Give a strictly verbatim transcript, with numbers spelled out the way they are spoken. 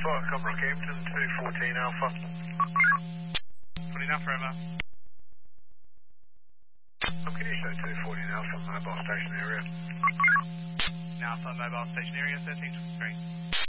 five, come Rockhampton, two fourteen Alpha. fourteen Alpha, over. Oh, can you show two fourteen Alpha, mobile station area? Alpha, mobile station area, thirteen twenty-three.